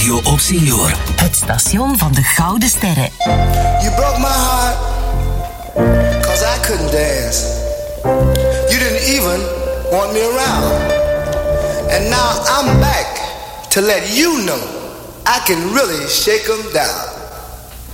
Radio op Senior. Het station van de Gouden Sterren. You broke my heart, 'cause I couldn't dance. You didn't even want me around. And now I'm back to let you know I can really shake 'em down.